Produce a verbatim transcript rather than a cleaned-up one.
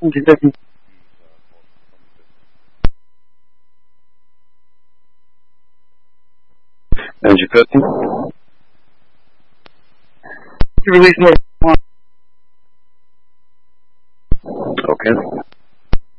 Kentucky. How's your cooking? You release more. Okay.